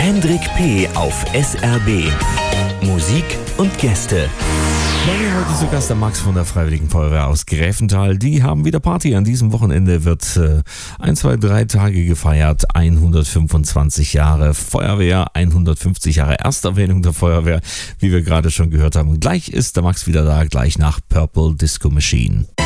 Hendrik P. auf SRB. Musik und Gäste. Bei mir heute zu Gast der Max von der Freiwilligen Feuerwehr aus Gräfenthal. Die haben wieder Party. An diesem Wochenende wird 3 Tage gefeiert. 125 Jahre Feuerwehr, 150 Jahre Ersterwähnung der Feuerwehr, wie wir gerade schon gehört haben. Und gleich ist der Max wieder da, gleich nach Purple Disco Machine.